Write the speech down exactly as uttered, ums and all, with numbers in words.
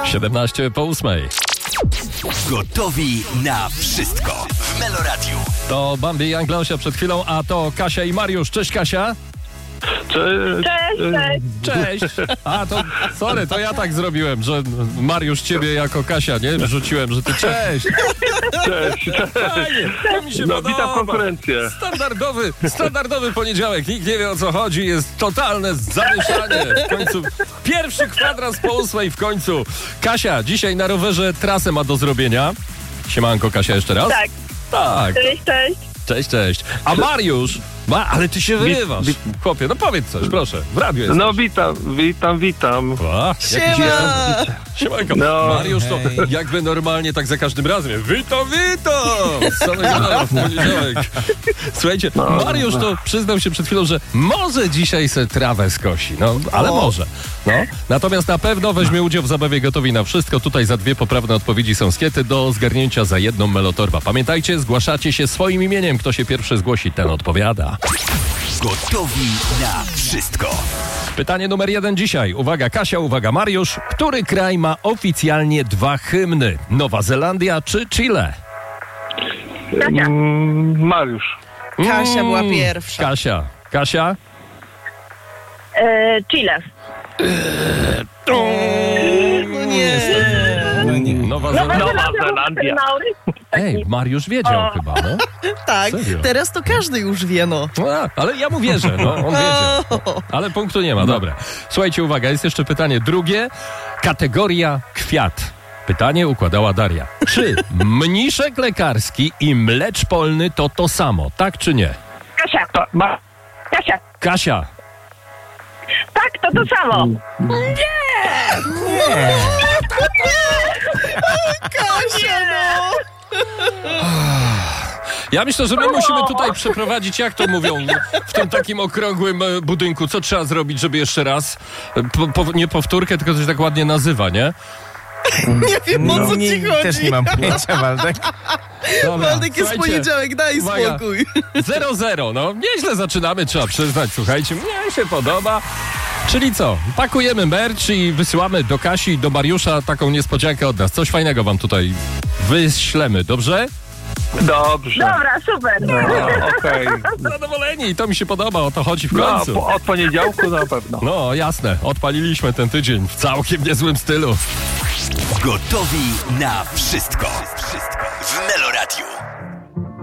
siedemnaście po ósmej. Gotowi na wszystko w Meloradiu. To Bambi i Anglosia przed chwilą, a to Kasia i Mariusz. Cześć, Kasia. Cześć. Cześć. A to, sorry, to ja tak zrobiłem, że Mariusz ciebie jako Kasia, nie? Wrzuciłem, że ty cześć. Cześć, cześć. Fajnie, to mi się No, podoba. witam konkurencję. Standardowy, standardowy poniedziałek. Nikt nie wie, o co chodzi. Jest totalne zamieszanie. W końcu pierwszy kwadrans po ósmej w końcu. Kasia, dzisiaj na rowerze trasę ma do zrobienia. Siemanko, Kasia, jeszcze raz. Tak. Tak. Cześć, cześć. Cześć, cześć. A Mariusz, ma, ale ty się wyrywasz. wit- Chłopie, no powiedz coś, proszę. W radiu jest. No witam, witam, witam. A, Siema. Siemanko. No. Mariusz to jakby normalnie tak za każdym razem. Witam, witam! Z samego rana w poniedziałek. Słuchajcie, Mariusz to przyznał się przed chwilą, że może dzisiaj se trawę skosi. No, ale może. No. Natomiast na pewno weźmie udział w zabawie Gotowi na wszystko. Tutaj za dwie poprawne odpowiedzi są skiety do zgarnięcia za jedną melotorba. Pamiętajcie, zgłaszacie się swoim imieniem. Kto się pierwszy zgłosi, ten odpowiada. Gotowi na wszystko. Pytanie numer jeden dzisiaj. Uwaga Kasia, uwaga Mariusz. Który kraj ma oficjalnie dwa hymny? Nowa Zelandia czy Chile? Mm, Mariusz. Kasia była Mm, pierwsza. Kasia. Kasia? E, Chile. No nie. Nowa Nowa Zelandia. Zelandia. Zelandia. Maury. Ej, Mariusz wiedział O. chyba, no. Tak, Serio? teraz to każdy już wie, no. A, ale ja mu wierzę, no, on wiedział. Ale punktu nie ma, dobra. Słuchajcie, uwaga, jest jeszcze pytanie drugie. Kategoria kwiat. Pytanie układała Daria. Czy mniszek lekarski i mlecz polny to to samo, tak czy nie? Kasia. Ta, ma, Kasia. Kasia. Tak, to to samo. Kasia, no! Ja myślę, że my musimy tutaj przeprowadzić, jak to mówią, w tym takim okrągłym e, budynku. Co trzeba zrobić, żeby jeszcze raz, e, po, po, nie powtórkę, tylko to się tak ładnie nazywa, nie? Nie wiem, o co ci chodzi. Też nie mam pojęcia, Waldek. Dobra, Waldek, jest słuchajcie, poniedziałek, daj uwaga. spokój. zero zero, no nieźle zaczynamy, trzeba przyznać, słuchajcie, mnie się podoba. Czyli co, pakujemy merch i wysyłamy do Kasi i do Mariusza taką niespodziankę od nas. Coś fajnego wam tutaj wyślemy, dobrze? dobrze. Dobra, super. No, okej. Zadowoleni, to mi się podoba, o to chodzi w No, końcu. po, od poniedziałku na pewno. No jasne, odpaliliśmy ten tydzień w całkiem niezłym stylu. Gotowi na wszystko w Meloradiu.